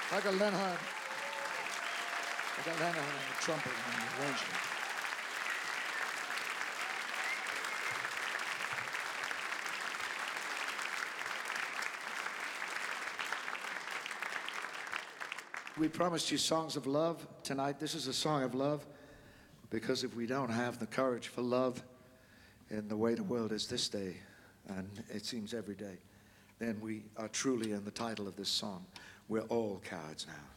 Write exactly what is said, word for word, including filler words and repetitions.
Michael Lenhard. Michael Lenhard on the trumpet and the arrangement. We promised you songs of love tonight. This is a song of love because if we don't have the courage for love in the way the world is this day, and it seems every day, then we are truly in the title of this song, we're all cowards now.